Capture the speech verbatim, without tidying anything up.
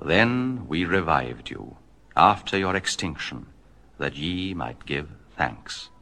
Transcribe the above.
Then we revived you, after your extinction, that ye might give thanks.